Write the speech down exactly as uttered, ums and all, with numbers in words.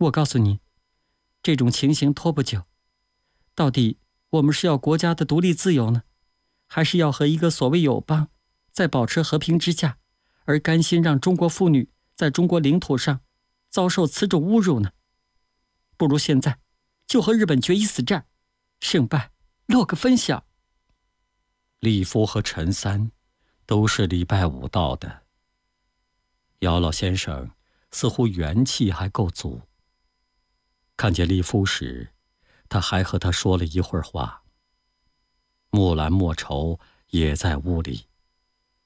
我告诉你，这种情形拖不久。到底我们是要国家的独立自由呢，还是要和一个所谓友邦在保持和平之下，而甘心让中国妇女在中国领土上遭受此种侮辱呢？不如现在就和日本决一死战，胜败落个分晓。 利夫和陈三都是礼拜五到的。姚老先生似乎元气还够足。看见利夫时，他还和他说了一会儿话。木兰莫愁也在屋里。